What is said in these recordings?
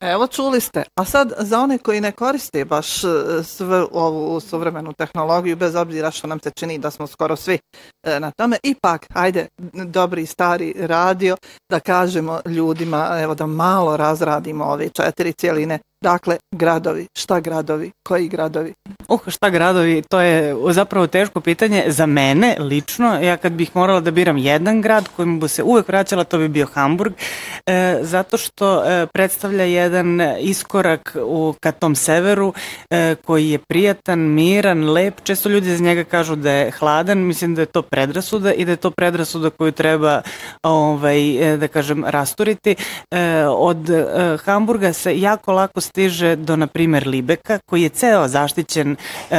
Evo čuli ste, a sad za one koji ne koriste baš svu ovu suvremenu tehnologiju, bez obzira što nam se čini da smo skoro svi na tome, ipak, ajde, dobri stari radio, da kažemo ljudima, evo da malo razradimo ove 4 cjeline. Dakle, gradovi, šta gradovi, koji gradovi? Šta gradovi, to je zapravo teško pitanje za mene lično. Ja kad bih morala da biram jedan grad kojim bi se uvek vraćala, to bi bio Hamburg, zato što predstavlja jedan iskorak ka tom severu koji je prijatan, miran, lep. Često ljudi za njega kažu da je hladan, mislim da je to predrasuda i da je to predrasuda koju treba da kažem rasturiti. Od Hamburga se jako lako stiže do, na primjer, Libeka, koji je ceo zaštićen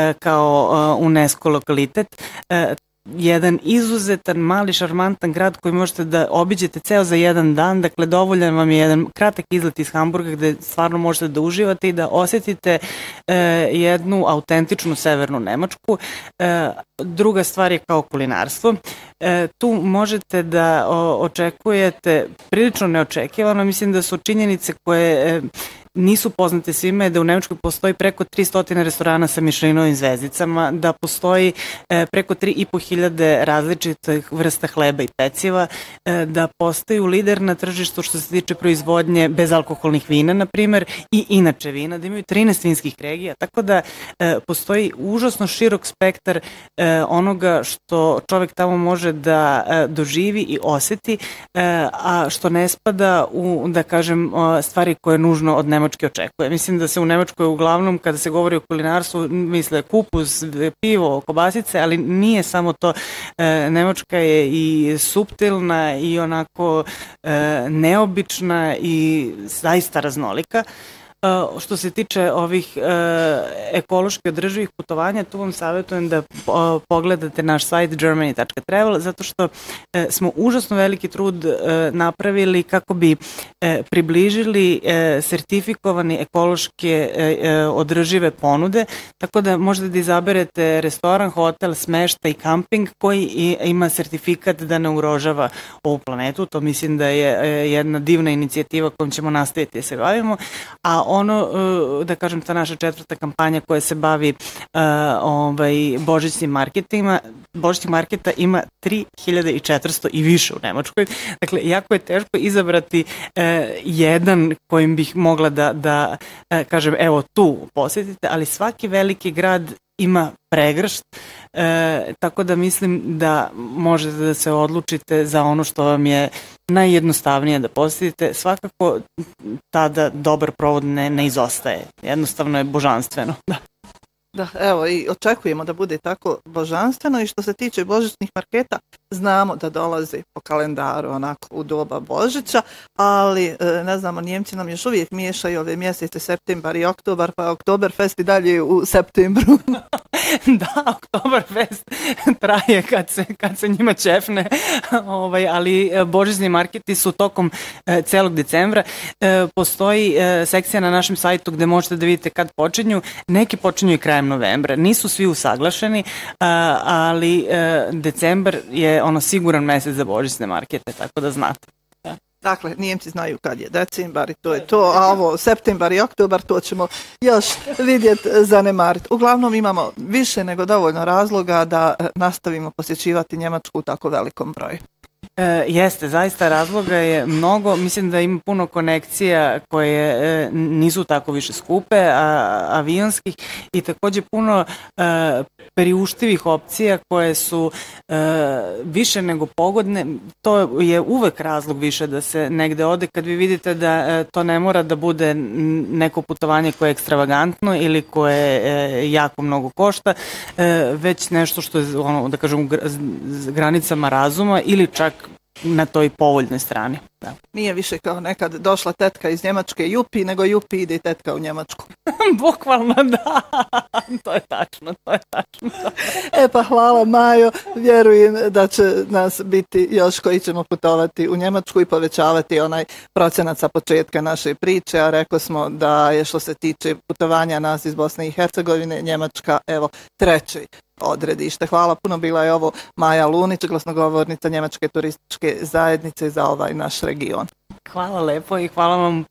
kao UNESCO lokalitet. Jedan izuzetan, mali, šarmantan grad koji možete da obiđete ceo za jedan dan, dakle dovoljan vam je jedan kratak izlet iz Hamburga gde stvarno možete da uživate i da osjetite jednu autentičnu severnu Nemačku. Druga stvar je kao kulinarstvo. Tu možete da očekujete prilično neočekivano, mislim da su činjenice koje nisu poznate svima, je da u Nemačkoj postoji preko 300 restorana sa Mišelinovim zvezdicama, da postoji preko 3.500 različitih vrsta hleba i peciva, da postaju lider na tržištu što se tiče proizvodnje bezalkoholnih vina, na primjer, i inače vina, da imaju 13 vinskih regija, tako da postoji užasno širok spektar onoga što čovjek tamo može da doživi i osjeti, a što ne spada u, da kažem, stvari koje je nužno od Nemačke očekuje. Mislim da se u Nemačkoj uglavnom, kada se govori o kulinarstvu, misle kupus, pivo, kobasice, ali nije samo to. Nemačka je i suptilna i onako neobična i zaista raznolika. Što se tiče ovih ekološki održivih putovanja, tu vam savjetujem da pogledate naš sajt germany.travel, zato što smo užasno veliki trud napravili kako bi približili sertifikovane ekološke održive ponude, tako da možete da izaberete restoran, hotel, smeštaj i kamping koji ima sertifikat da ne ugrožava ovu planetu. To mislim da je jedna divna inicijativa kojom ćemo nastaviti da se bavimo, a ono, da kažem, ta naša 4. kampanja koja se bavi božićnim marketa ima 3400 i više u Nemačkoj. Dakle, jako je teško izabrati jedan kojim bih mogla da kažem, evo tu posjetite, ali svaki veliki grad ima pregršt, tako da mislim da možete da se odlučite za ono što vam je najjednostavnije da posjetite. Svakako tada dobar provod ne izostaje. Jednostavno je božanstveno. Da, evo, i očekujemo da bude tako božanstveno. I što se tiče božićnih marketa, znamo da dolaze po kalendaru onako u doba Božića, ali ne znamo, Njemci nam još uvijek miješaju ove mjesece septembar i oktobar, pa Oktoberfest i dalje u septembru. Da, Oktoberfest traje kad se njima čefne, ali božićni marketi su tokom celog decembra. Postoji sekcija na našem sajtu gde možete da vidite kad počinju. Neki počinju i krajem novembra. Nisu svi usaglašeni, ali decembar je siguran mjesec za božićne markete, tako da znate. Dakle, Nijemci znaju kad je decembar i to je to, a ovo septembar i oktobar to ćemo još vidjeti, zanemariti. Uglavnom imamo više nego dovoljno razloga da nastavimo posjećivati Njemačku u tako velikom broju. Jeste, zaista razloga je mnogo, mislim da ima puno konekcija koje nisu tako više skupe, avionskih, i također puno priuštivih opcija koje su više nego pogodne. To je uvek razlog više da se negde ode kad vi vidite da to ne mora da bude neko putovanje koje je ekstravagantno ili koje jako mnogo košta, već nešto što je, da kažem, u granicama razuma ili čak na toj povoljnoj strani. Da. Nije više kao nekad došla tetka iz Njemačke Jupi, nego Jupi ide tetka u Njemačku. Bukvalno da, to je tačno. Pa hvala Majo, vjerujem da će nas biti još koji ćemo putovati u Njemačku i povećavati onaj procenat sa početka naše priče, a rekao smo da je što se tiče putovanja nas iz Bosne i Hercegovine, Njemačka, evo, treći odredište. Hvala puno, bila je ovo Maja Lunić, glasnogovornica Njemačke turističke zajednice za ovaj naš region. Hvala lepo i hvala vam